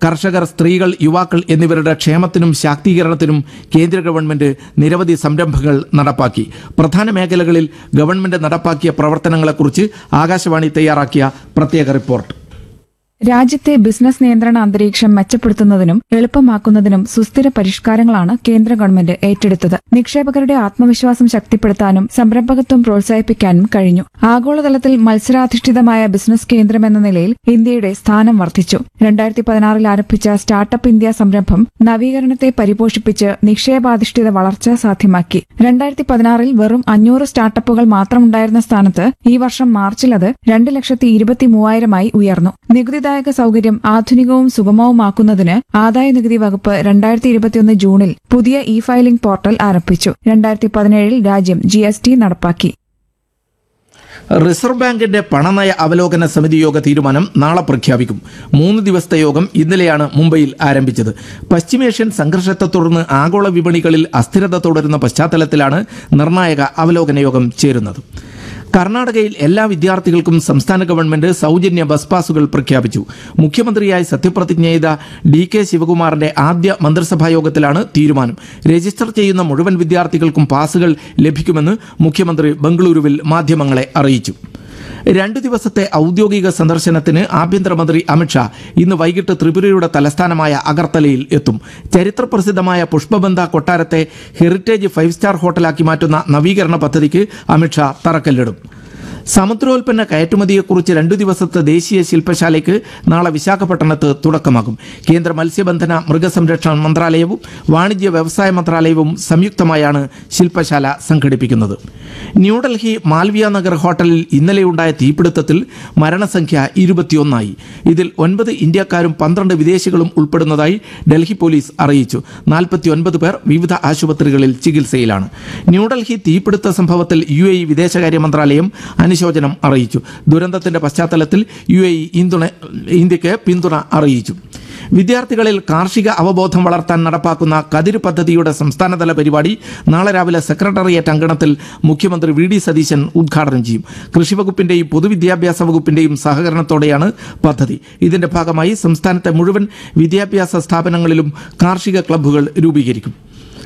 കർഷകർ, സ്ത്രീകൾ, യുവാക്കൾ എന്നിവരുടെ ക്ഷേമത്തിനും ശാക്തീകരണത്തിനും കേന്ദ്ര ഗവൺമെന്റ് നിരവധി സംരംഭങ്ങൾ നടപ്പാക്കി. പ്രധാന മേഖലകളിൽ ഗവൺമെന്റ് നടപ്പാക്കിയ പ്രവർത്തനങ്ങളെക്കുറിച്ച് ആകാശവാണി തയ്യാറാക്കിയ പ്രത്യേക റിപ്പോർട്ട്. രാജ്യത്തെ ബിസിനസ് നിയന്ത്രണ അന്തരീക്ഷം മെച്ചപ്പെടുത്തുന്നതിനും എളുപ്പമാക്കുന്നതിനും സുസ്ഥിര പരിഷ്കാരങ്ങളാണ് കേന്ദ്ര ഗവൺമെന്റ് ഏറ്റെടുത്തത്. നിക്ഷേപകരുടെ ആത്മവിശ്വാസം ശക്തിപ്പെടുത്താനും സംരംഭകത്വം പ്രോത്സാഹിപ്പിക്കാനും കഴിഞ്ഞു. ആഗോളതലത്തിൽ മത്സരാധിഷ്ഠിതമായ ബിസിനസ് കേന്ദ്രമെന്ന നിലയിൽ ഇന്ത്യയുടെ സ്ഥാനം വർദ്ധിച്ചു. 2016 ആരംഭിച്ച സ്റ്റാർട്ടപ്പ് ഇന്ത്യ സംരംഭം നവീകരണത്തെ പരിപോഷിപ്പിച്ച് നിക്ഷേപാധിഷ്ഠിത വളർച്ച സാധ്യമാക്കി. 2016 വെറും 500 സ്റ്റാർട്ടപ്പുകൾ മാത്രമുണ്ടായിരുന്ന സ്ഥാനത്ത് ഈ വർഷം മാർച്ചിൽ അത് 2,23,000 ഉയർന്നു. നികുതിദായക സൌകര്യം ആധുനികവും സുഗമവുമാക്കുന്നതിന് ആദായനികുതി വകുപ്പ് 2021 ജൂണിൽ പുതിയ ഇ ഫയലിംഗ് പോർട്ടൽ ആരംഭിച്ചു. 2017 രാജ്യം GST നടപ്പാക്കി. റിസർവ് ബാങ്കിന്റെ പണനയ അവലോകന സമിതി യോഗ തീരുമാനം നാളെ പ്രഖ്യാപിക്കും. 3 ദിവസത്തെ യോഗം ഇന്നലെയാണ് മുംബൈയിൽ ആരംഭിച്ചത്. പശ്ചിമേഷ്യൻ സംഘർഷത്തെ തുടർന്ന് ആഗോള വിപണികളിൽ അസ്ഥിരത തുടരുന്ന പശ്ചാത്തലത്തിലാണ് നിർണായക അവലോകന യോഗം ചേരുന്നത്. കർണാടകയിൽ എല്ലാ വിദ്യാർത്ഥികൾക്കും സംസ്ഥാന ഗവൺമെന്റ് സൗജന്യ ബസ് പാസുകൾ പ്രഖ്യാപിച്ചു. മുഖ്യമന്ത്രിയായി സത്യപ്രതിജ്ഞ ചെയ്ത DK ശിവകുമാറിന്റെ ആദ്യ മന്ത്രിസഭാ യോഗത്തിലാണ് തീരുമാനം. രജിസ്റ്റർ ചെയ്യുന്ന മുഴുവൻ വിദ്യാർത്ഥികൾക്കും പാസുകൾ ലഭിക്കുമെന്ന് മുഖ്യമന്ത്രി ബംഗളൂരുവിൽ മാധ്യമങ്ങളെ അറിയിച്ചു. 2 ദിവസത്തെ ഔദ്യോഗിക സന്ദർശനത്തിന് ആഭ്യന്തരമന്ത്രി അമിത്ഷാ ഇന്ന് വൈകിട്ട് ത്രിപുരയുടെ തലസ്ഥാനമായ അഗർത്തലയിൽ എത്തും. ചരിത്രപ്രസിദ്ധമായ പുഷ്പബന്ധ കൊട്ടാരത്തെ ഹെറിറ്റേജ് 5 സ്റ്റാർ ഹോട്ടലാക്കി മാറ്റുന്ന നവീകരണ പദ്ധതിക്ക് അമിത്ഷാ തറക്കല്ലിടും. സമുദ്രോൽപ്പന്ന കയറ്റുമതിയെക്കുറിച്ച് 2 ദിവസത്തെ ദേശീയ ശില്പശാലയ്ക്ക് നാളെ വിശാഖപട്ടണത്ത് തുടക്കമാകും. കേന്ദ്ര മത്സ്യബന്ധന മൃഗസംരക്ഷണ മന്ത്രാലയവും വാണിജ്യ വ്യവസായ മന്ത്രാലയവും സംയുക്തമായാണ് ശില്പശാല സംഘടിപ്പിക്കുന്നത്. ന്യൂഡൽഹി മാൽവിയ നഗർ ഹോട്ടലിൽ ഇന്നലെയുണ്ടായ തീപിടുത്തത്തിൽ മരണസംഖ്യ 21 ഇതിൽ 9 ഇന്ത്യക്കാരും 12 വിദേശികളും ഉൾപ്പെടുന്നതായി ഡൽഹി പോലീസ് അറിയിച്ചു. 49 പേർ വിവിധ ആശുപത്രികളിൽ ചികിത്സയിലാണ്. ന്യൂഡൽഹി തീപിടുത്ത സംഭവത്തിൽ UAE വിദേശകാര്യ മന്ത്രാലയം അനുശോചനം അറിയിച്ചു. ദുരന്തത്തിന്റെ പശ്ചാത്തലത്തിൽ UAE ഇന്ത്യക്ക് പിന്തുണ അറിയിച്ചു. വിദ്യാർത്ഥികളിൽ കാർഷിക അവബോധം വളർത്താൻ നടപ്പാക്കുന്ന കതിര് പദ്ധതിയുടെ സംസ്ഥാനതല പരിപാടി നാളെ രാവിലെ സെക്രട്ടേറിയറ്റ് അങ്കണത്തിൽ മുഖ്യമന്ത്രി VD സതീശൻ ഉദ്ഘാടനം ചെയ്യും. കൃഷിവകുപ്പിന്റെയും പൊതുവിദ്യാഭ്യാസ വകുപ്പിന്റെയും സഹകരണത്തോടെയാണ് പദ്ധതി. ഇതിന്റെ ഭാഗമായി സംസ്ഥാനത്തെ മുഴുവൻ വിദ്യാഭ്യാസ സ്ഥാപനങ്ങളിലും കാർഷിക ക്ലബ്ബുകൾ രൂപീകരിക്കും.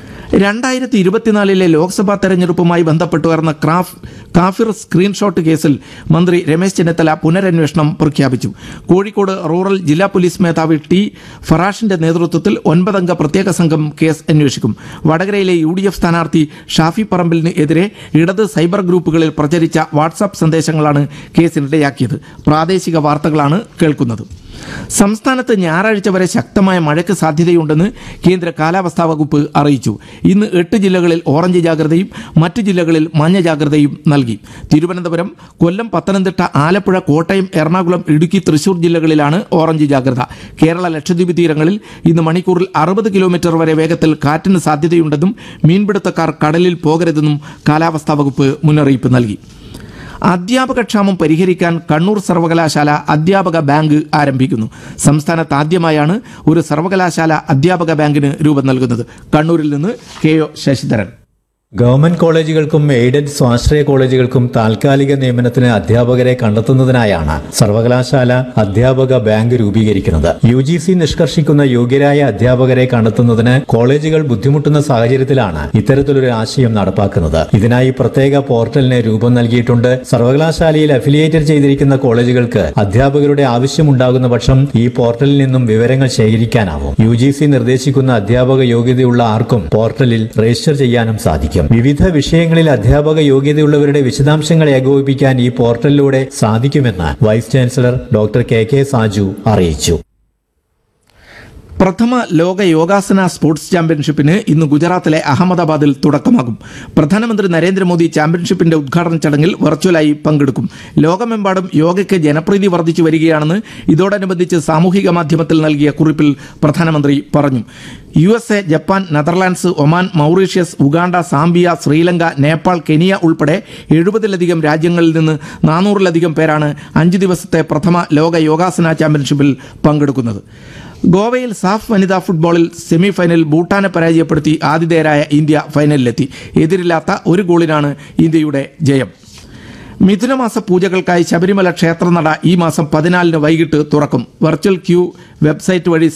2024 ലോക്സഭാ തെരഞ്ഞെടുപ്പുമായി ബന്ധപ്പെട്ടുയർന്ന കാഫിർ സ്ക്രീൻഷോട്ട് കേസിൽ മന്ത്രി രമേശ് ചെന്നിത്തല പുനരന്വേഷണം പ്രഖ്യാപിച്ചു. കോഴിക്കോട് റൂറൽ ജില്ലാ പോലീസ് മേധാവി T ഫറാഷിന്റെ നേതൃത്വത്തിൽ 9 അംഗ പ്രത്യേക സംഘം കേസ് അന്വേഷിക്കും. വടകരയിലെ UDF സ്ഥാനാർത്ഥി ഷാഫി പറമ്പിലിന് എതിരെ ഇടത് സൈബർ ഗ്രൂപ്പുകളിൽ പ്രചരിച്ച വാട്സാപ്പ് സന്ദേശങ്ങളാണ് കേസിനിടയാക്കിയത്. പ്രാദേശിക വാർത്തകളാണ് കേൾക്കുന്നത്. സംസ്ഥാനത്ത് ഞായറാഴ്ച വരെ ശക്തമായ മഴയ്ക്ക് സാധ്യതയുണ്ടെന്ന് കേന്ദ്ര കാലാവസ്ഥാ വകുപ്പ് അറിയിച്ചു. ഇന്ന് 8 ജില്ലകളിൽ ഓറഞ്ച് ജാഗ്രതയും മറ്റ് ജില്ലകളിൽ മഞ്ഞ ജാഗ്രതയും നൽകി. തിരുവനന്തപുരം, കൊല്ലം, പത്തനംതിട്ട, ആലപ്പുഴ, കോട്ടയം, എറണാകുളം, ഇടുക്കി, തൃശൂർ ജില്ലകളിലാണ് ഓറഞ്ച് ജാഗ്രത. കേരള ലക്ഷദ്വീപ് തീരങ്ങളിൽ ഇന്ന് മണിക്കൂറിൽ 60 കിലോമീറ്റർ വരെ വേഗത്തിൽ കാറ്റിന് സാധ്യതയുണ്ടെന്നും മീൻപിടുത്തക്കാർ കടലിൽ പോകരുതെന്നും കാലാവസ്ഥാ വകുപ്പ് മുന്നറിയിപ്പ് നൽകി. അധ്യാപകക്ഷാമം പരിഹരിക്കാൻ കണ്ണൂർ സർവകലാശാല അധ്യാപക ബാങ്ക് ആരംഭിക്കുന്നു. സംസ്ഥാനത്ത് ആദ്യമായാണ് ഒരു സർവകലാശാല അധ്യാപക ബാങ്കിന് രൂപം നൽകുന്നത്. കണ്ണൂരിൽ നിന്ന് KO ശശിധരൻ. ഗവൺമെന്റ് കോളേജുകൾക്കും എയ്ഡഡ് സ്വാശ്രയ കോളേജുകൾക്കും താൽക്കാലിക നിയമനത്തിന് അധ്യാപകരെ കണ്ടെത്തുന്നതിനായാണ് സർവകലാശാല അധ്യാപക ബാങ്ക് രൂപീകരിക്കുന്നത്. UGC നിഷ്കർഷിക്കുന്ന യോഗ്യരായ അധ്യാപകരെ കണ്ടെത്തുന്നതിന് കോളേജുകൾ ബുദ്ധിമുട്ടുന്ന സാഹചര്യത്തിലാണ് ഇത്തരത്തിലൊരു ആശയം നടപ്പാക്കുന്നത്. ഇതിനായി പ്രത്യേക പോർട്ടലിന് രൂപം നൽകിയിട്ടുണ്ട്. സർവകലാശാലയിൽ അഫിലിയേറ്റഡ് ചെയ്തിരിക്കുന്ന കോളേജുകൾക്ക് അധ്യാപകരുടെ ആവശ്യമുണ്ടാകുന്ന പക്ഷം ഈ പോർട്ടലിൽ നിന്നും വിവരങ്ങൾ ശേഖരിക്കാനാവും. UGC നിർദ്ദേശിക്കുന്ന അധ്യാപക യോഗ്യതയുള്ള ആർക്കും പോർട്ടലിൽ രജിസ്റ്റർ ചെയ്യാനും സാധിക്കും. വിവിധ വിഷയങ്ങളിൽ അധ്യാപക യോഗ്യതയുള്ളവരുടെ വിശദാംശങ്ങൾ ഏകോപിപ്പിക്കാൻ ഈ പോർട്ടലിലൂടെ സാധിക്കുമെന്ന് vice chancellor doctor KK Saju അറിയിച്ചു. പ്രഥമ ലോക യോഗാസന സ്പോർട്സ് ചാമ്പ്യൻഷിപ്പിന് ഇന്ന് ഗുജറാത്തിലെ അഹമ്മദാബാദിൽ തുടക്കമാകും. പ്രധാനമന്ത്രി നരേന്ദ്രമോദി ചാമ്പ്യൻഷിപ്പിന്റെ ഉദ്ഘാടന ചടങ്ങിൽ വെർച്വലായി പങ്കെടുക്കും. ലോകമെമ്പാടും യോഗയ്ക്ക് ജനപ്രീതി വർദ്ധിച്ചു വരികയാണെന്ന് ഇതോടനുബന്ധിച്ച് സാമൂഹിക മാധ്യമത്തിൽ നൽകിയ കുറിപ്പിൽ പ്രധാനമന്ത്രി പറഞ്ഞു. USA, Japan, Netherlands, Oman, Mauritius, Uganda, Zambia, Sri Lanka, Nepal, Kenya ഉൾപ്പെടെ 70-ലധികം രാജ്യങ്ങളിൽ നിന്ന് 400-ലധികം പേരാണ് 5 ദിവസത്തെ പ്രഥമ ലോക യോഗാസന ചാമ്പ്യൻഷിപ്പിൽ പങ്കെടുക്കുന്നത്. ഗോവയിൽ സാഫ് വനിതാ ഫുട്ബോളിൽ സെമിഫൈനൽ ഭൂട്ടാനെ പരാജയപ്പെടുത്തി ആതിഥേയരായ ഇന്ത്യ ഫൈനലിലെത്തി. എതിരില്ലാത്ത 1 ഗോളിനാണ് ഇന്ത്യയുടെ ജയം. മിഥുനമാസ പൂജകൾക്കായി ശബരിമല ക്ഷേത്രനട ഈ മാസം 14 വൈകിട്ട് തുറക്കും. വെർച്വൽ ക്യൂ വെബ്സൈറ്റ് വഴി